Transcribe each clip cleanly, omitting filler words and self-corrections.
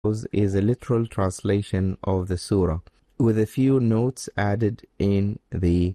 is a literal translation of the surah, with a few notes added in the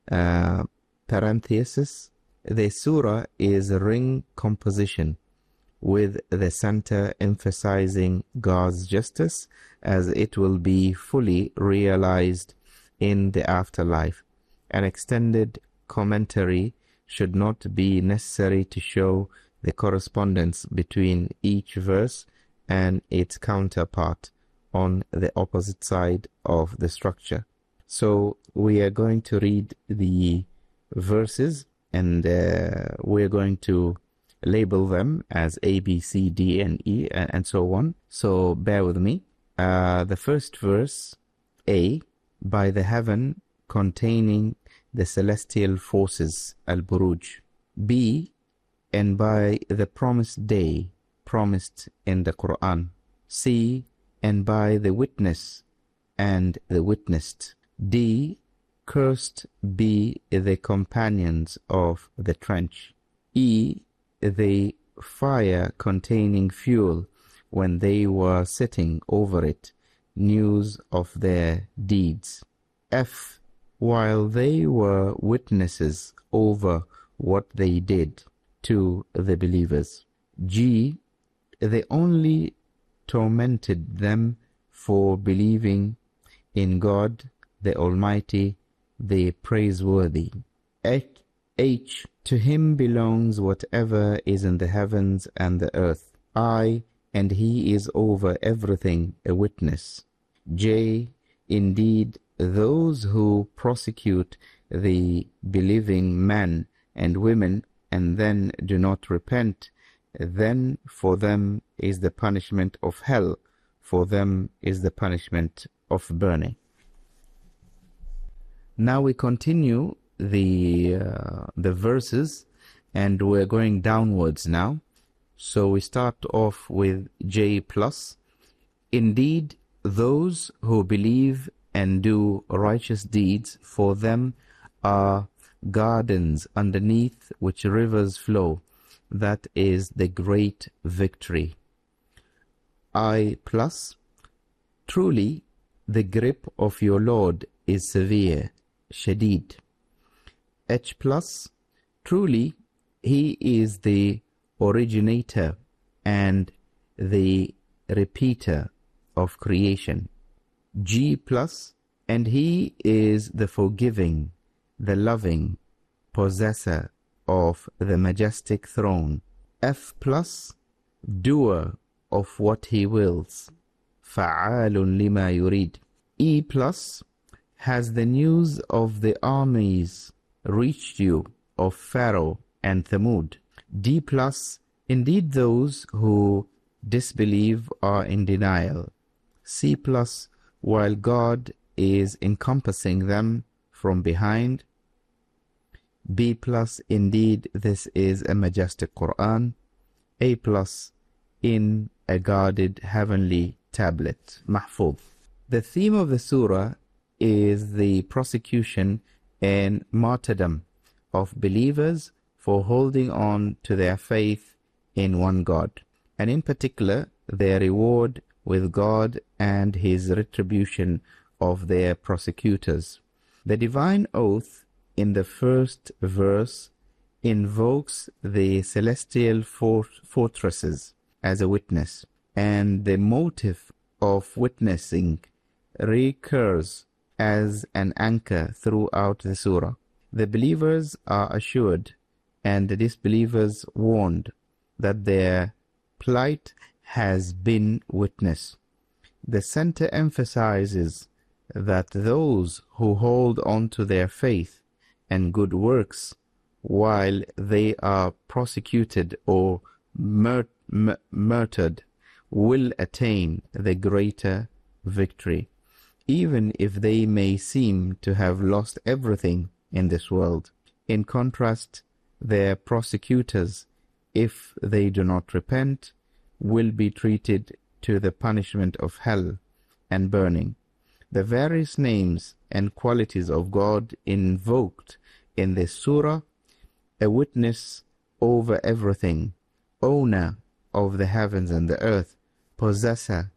parenthesis. The surah is a ring composition, with the center emphasizing God's justice, as it will be fully realized in the afterlife. An extended commentary should not be necessary to show the correspondence between each verse and its counterpart on the opposite side of the structure. So we are going to read the verses, and we're going to label them as A, B, C, D, and E, and so on. So bear with me. The first verse, A, by the heaven containing the celestial forces, Al-Buruj. B, and by the promised day, promised in the Quran. C, and by the witness and the witnessed. D, cursed be the companions of the trench. E, the fire containing fuel when they were sitting over it, news of their deeds. F, while they were witnesses over what they did to the believers. G, they only tormented them for believing in God, the Almighty, the Praiseworthy. H, to him belongs whatever is in the heavens and the earth. I, and he is over everything a witness. J, indeed, those who prosecute the believing men and women and then do not repent, then for them is the punishment of hell, for them is the punishment of burning. Now we continue the verses, and we're going downwards now. So we start off with J plus. Indeed, those who believe and do righteous deeds, for them are gardens underneath which rivers flow. That is the great victory. I plus, truly the grip of your Lord is severe, shadid. H plus, truly he is the originator and the repeater of creation. G plus, and he is the forgiving, the loving possessor of the majestic throne. F plus, doer of what he wills. Fa'alun lima yurid. E plus, has the news of the armies reached you of Pharaoh and Thamud. D plus, indeed those who disbelieve are in denial. C plus, while God is encompassing them from behind. B plus, indeed this is a majestic Quran. A plus, in a guarded heavenly tablet, Mahfuz. The theme of the surah is the prosecution and martyrdom of believers for holding on to their faith in one God, and in particular their reward with God and his retribution of their prosecutors. The divine oath in the first verse invokes the celestial fortresses as a witness, and the motive of witnessing recurs as an anchor throughout the surah. The believers are assured and the disbelievers warned that their plight has been witnessed. The center emphasizes that those who hold on to their faith and good works while they are prosecuted or murdered will attain the greater victory, even if they may seem to have lost everything in this world. In contrast, their prosecutors, if they do not repent, will be treated to the punishment of hell and burning. The various names and qualities of God invoked in this surah: a witness over everything, owner of the heavens and the earth, possessor